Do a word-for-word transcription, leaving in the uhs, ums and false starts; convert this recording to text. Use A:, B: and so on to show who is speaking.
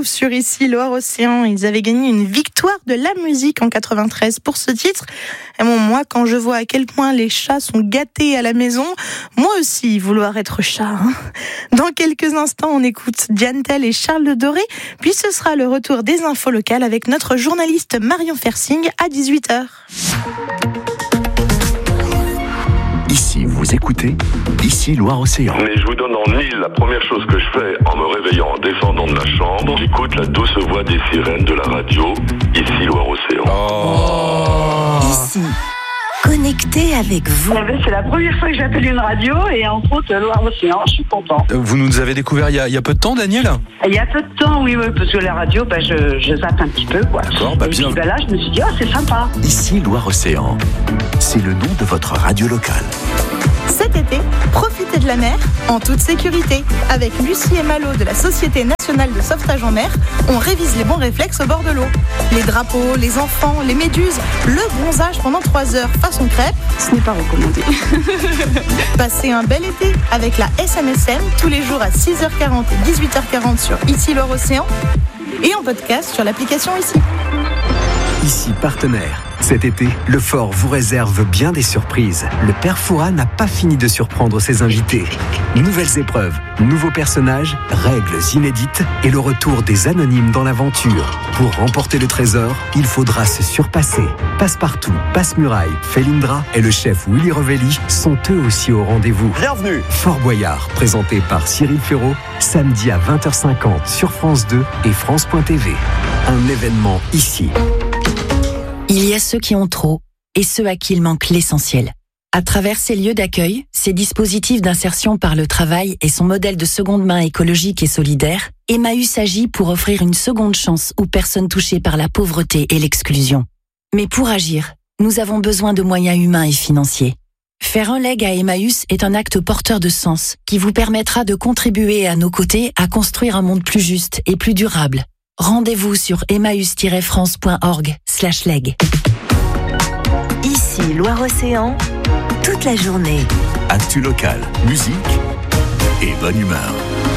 A: retrouve sur Ici Loire-Océan. Ils avaient gagné une victoire de la musique en quatre-vingt-treize pour ce titre. Et bon, moi, quand je vois à quel point les chats sont gâtés à la maison, moi aussi, vouloir être chat. Hein. Dans quelques instants, on écoute Diane Tell et Charles de Doré. Puis ce sera le retour des infos locales avec notre journaliste Marion Fersing à dix-huit heures.
B: Ici, vous écoutez Ici Loire-Océan.
C: Mais je vous donne en mille, la première chose que je fais en me réveillant, en descendant de ma chambre, j'écoute la douce voix des sirènes de la radio, Ici Loire-Océan.
D: Oh.
E: Ici, connecté avec vous.
F: C'est la première fois que j'appelle une radio et entre autres Loire-Océan, je suis content.
D: Vous nous avez découvert il y a, il y a peu de temps, Daniel ?
F: Il y a peu de temps, oui, oui, parce que la radio, bah, je, je zappe un petit peu, quoi.
D: D'accord, bah
F: et
D: bien.
F: puis bah, là, je me suis dit, ah, c'est sympa.
B: Ici Loire-Océan, c'est le nom de votre radio locale.
A: Cet été, profitez de la mer en toute sécurité. Avec Lucie et Malo de la Société nationale de sauvetage en mer, on révise les bons réflexes au bord de l'eau. Les drapeaux, les enfants, les méduses, le bronzage pendant trois heures façon crêpe.
F: Ce n'est pas recommandé.
A: Passez un bel été avec la S N S M tous les jours à six heures quarante et dix-huit heures quarante sur Ici Loire-Océan et en podcast sur l'application Ici.
G: Ici partenaire. Cet été, le Fort vous réserve bien des surprises. Le Père Fouras n'a pas fini de surprendre ses invités. Nouvelles épreuves, nouveaux personnages, règles inédites et le retour des anonymes dans l'aventure. Pour remporter le trésor, il faudra se surpasser. Passepartout, Passe-Muraille, Felindra et le chef Willy Revelli sont eux aussi au rendez-vous.
H: Bienvenue.
G: Fort Boyard, présenté par Cyril Ferraud, samedi à vingt heures cinquante sur France deux et France point T V. Un événement ici.
E: Il y a ceux qui ont trop et ceux à qui il manque l'essentiel. À travers ces lieux d'accueil, ces dispositifs d'insertion par le travail et son modèle de seconde main écologique et solidaire, Emmaüs agit pour offrir une seconde chance aux personnes touchées par la pauvreté et l'exclusion. Mais pour agir, nous avons besoin de moyens humains et financiers. Faire un leg à Emmaüs est un acte porteur de sens qui vous permettra de contribuer à nos côtés à construire un monde plus juste et plus durable. Rendez-vous sur emmaüs-france point org slash leg.
I: Ici Loire-Océan, toute la journée.
B: Actu local, musique et bonne humeur.